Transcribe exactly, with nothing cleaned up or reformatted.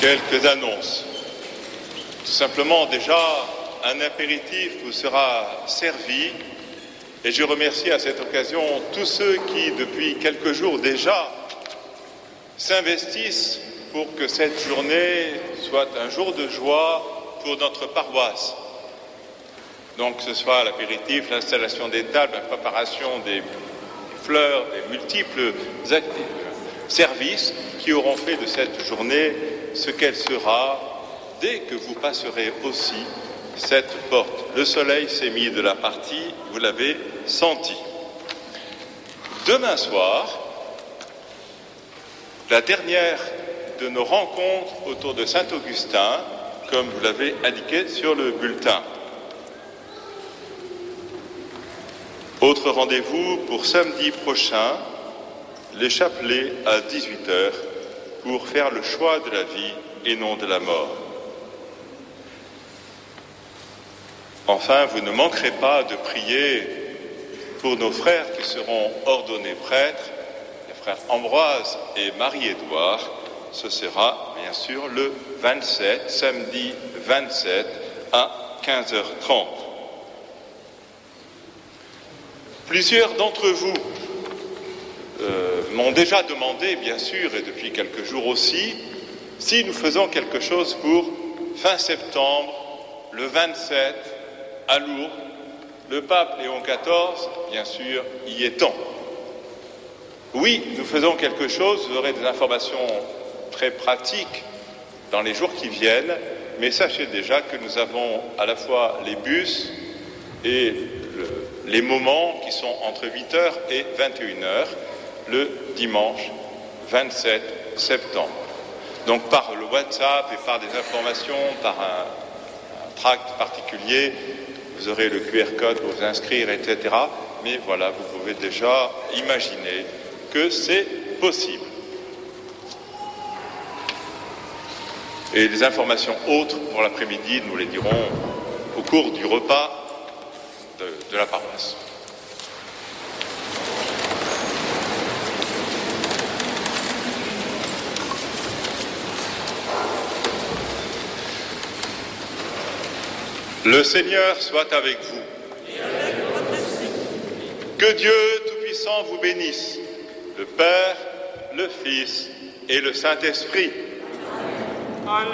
Quelques annonces. Tout simplement, déjà, un apéritif vous sera servi et je remercie à cette occasion tous ceux qui, depuis quelques jours déjà, s'investissent pour que cette journée soit un jour de joie pour notre paroisse. Donc, que ce soit l'apéritif, l'installation des tables, la préparation des fleurs, des multiples services qui auront fait de cette journée ce qu'elle sera dès que vous passerez aussi cette porte. Le soleil s'est mis de la partie, vous l'avez senti. Demain soir, la dernière de nos rencontres autour de Saint-Augustin, comme vous l'avez indiqué sur le bulletin. Autre rendez-vous pour samedi prochain, les chapelets à dix-huit heures pour faire le choix de la vie et non de la mort. Enfin, vous ne manquerez pas de prier pour nos frères qui seront ordonnés prêtres, les frères Ambroise et Marie-Édouard. Ce sera bien sûr le vingt-sept, samedi vingt-sept à quinze heures trente. Plusieurs d'entre vous euh, m'ont déjà demandé, bien sûr, et depuis quelques jours aussi, si nous faisons quelque chose pour fin septembre, le vingt-sept, à Lourdes, le pape Léon quatorze, bien sûr, y étant. Oui, nous faisons quelque chose, vous aurez des informations très pratiques dans les jours qui viennent, mais sachez déjà que nous avons à la fois les bus et le, les moments qui sont entre huit heures et vingt et une heures, le dimanche vingt-sept septembre. Donc par le WhatsApp et par des informations, par un, un tract particulier, vous aurez le Q R code pour vous inscrire, et cetera. Mais voilà, vous pouvez déjà imaginer que c'est possible. Et les informations autres pour l'après-midi, nous les dirons au cours du repas de, de la paroisse. Le Seigneur soit avec vous. Que Dieu Tout-Puissant vous bénisse, le Père, le Fils et le Saint-Esprit.